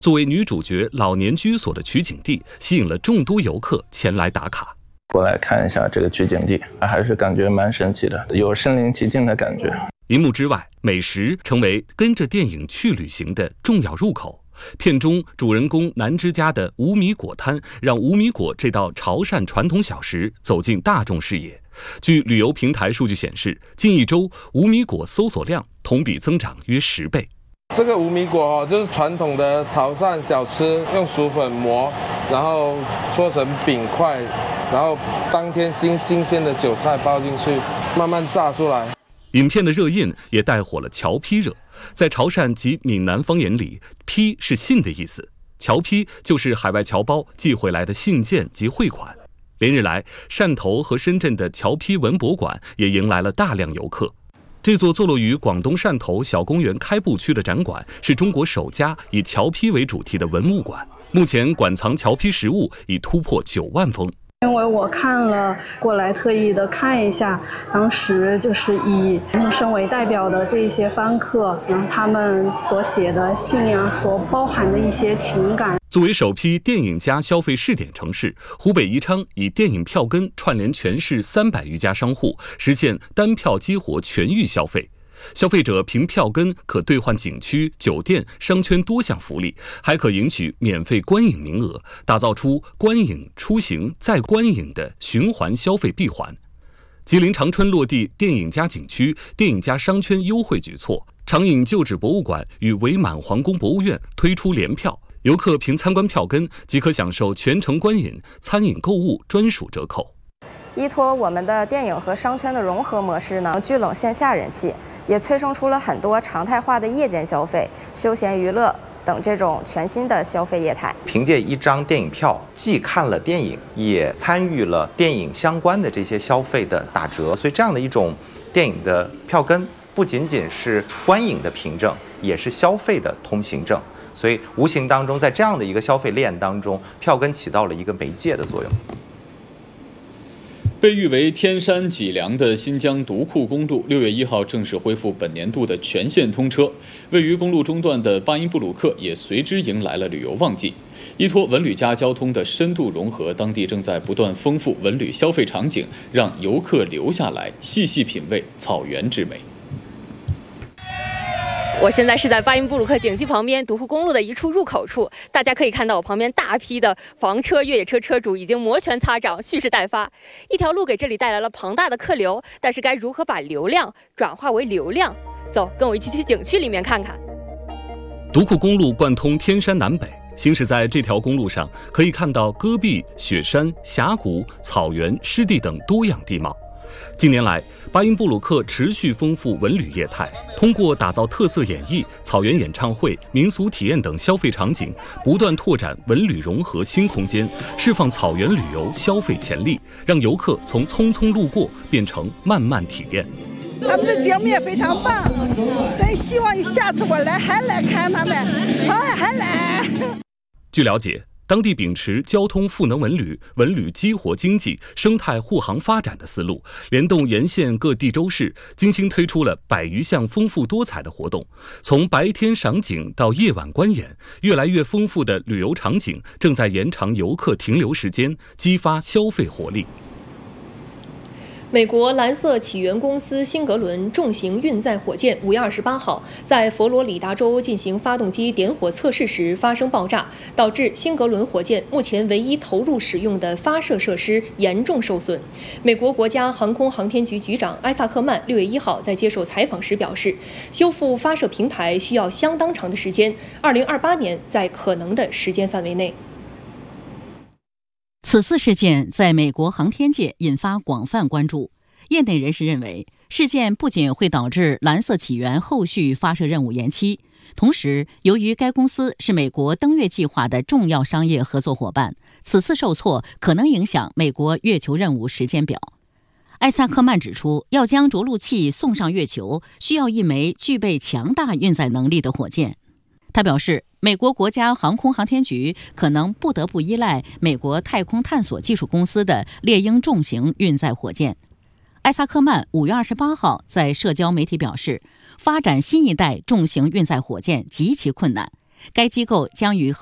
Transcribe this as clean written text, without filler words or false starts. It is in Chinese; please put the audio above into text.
作为女主角老年居所的取景地，吸引了众多游客前来打卡。 过来看一下这个取景地，还是感觉蛮神奇的，有身临其境的感觉。 荧幕之外，美食成为跟着电影去旅行的重要入口。片中主人公南之家的无米果摊，让无米果这道潮汕传统小食走进大众视野。据旅游平台数据显示，近1周无米果搜索量同比增长约10倍。 这个无米果就是传统的潮汕小吃，用薯粉磨，然后做成饼块，然后当天新鲜的韭菜包进去，慢慢炸出来。 影片的热映也带火了侨批热。在潮汕及闽南方言里，批是信的意思，侨批就是海外侨胞寄回来的信件及汇款。连日来，汕头和深圳的侨批文博馆也迎来了大量游客。这座坐落于广东汕头小公园开埠区的展馆，是中国首家以侨批为主题的文物馆。目前馆藏侨批实物已突破9万封。 因为我看了过来，特意的看一下，当时就是以身为代表的这些番客，然后他们所写的信所包含的一些情感。 作为首批电影加消费试点城市，湖北宜昌以电影票根串联全市300余家商户，实现单票激活全域消费。消费者凭票根可兑换景区、酒店、商圈多项福利，还可赢取免费观影名额，打造出观影、出行再观影的循环消费闭环。吉林长春落地电影加景区、电影加商圈优惠举措，长影旧址博物馆与伪满皇宫博物院推出联票，游客凭参观票根即可享受全程观影、餐饮购物专属折扣。 依托我们的电影和商圈的融合模式呢，聚拢线下人气，也催生出了很多常态化的夜间消费、休闲娱乐等这种全新的消费业态。 凭借一张电影票，既看了电影，也参与了电影相关的这些消费的打折，所以这样的一种电影的票根，不仅仅是观影的凭证，也是消费的通行证。所以无形当中，在这样的一个消费链当中，票根起到了一个媒介的作用。 被誉为天山脊梁的新疆独库公路6月1号正式恢复本年度的全线通车，位于公路中段的巴音布鲁克也随之迎来了旅游旺季。依托文旅加交通的深度融合，当地正在不断丰富文旅消费场景，让游客留下来细细品味草原之美。 我现在是在巴音布鲁克景区旁边独库公路的一处入口处，大家可以看到我旁边大批的房车、越野车车主已经摩拳擦掌，蓄势待发。一条路给这里带来了庞大的客流，但是该如何把流量转化为流量？走，跟我一起去景区里面看看。 独库公路贯通天山南北，行驶在这条公路上，可以看到戈壁、雪山、峡谷、草原、湿地等多样地貌。近年来，巴音布鲁克持续丰富文旅业态，通过打造特色演艺、草原演唱会、民俗体验等消费场景，不断拓展文旅融合新空间，释放草原旅游消费潜力，让游客从匆匆路过变成慢慢体验。 他们的节目也非常棒，真希望下次我还来看他们，还来。 据了解，当地秉持交通赋能文旅、文旅激活经济、生态护航发展的思路，联动沿线各地州市，精心推出了100余项丰富多彩的活动。从白天赏景到夜晚观演，越来越丰富的旅游场景正在延长游客停留时间，激发消费活力。 美国蓝色起源公司辛格伦重型运载火箭5月28号在佛罗里达州进行发动机点火测试时发生爆炸，导致辛格伦火箭目前唯一投入使用的发射设施严重受损。美国国家航空航天局局长埃萨克曼6月1号在接受采访时表示，修复发射平台需要相当长的时间，2028年在可能的时间范围内。 此次事件在美国航天界引发广泛关注。业内人士认为，事件不仅会导致蓝色起源后续发射任务延期，同时由于该公司是美国登月计划的重要商业合作伙伴，此次受挫可能影响美国月球任务时间表。艾萨克曼指出，要将着陆器送上月球，需要一枚具备强大运载能力的火箭。他表示，美国国家航空航天局可能不得不依赖美国太空探索技术公司的猎鹰重型运载火箭。艾萨克曼5月28号在社交媒体表示，发展新一代重型运载火箭极其困难， 该机构将与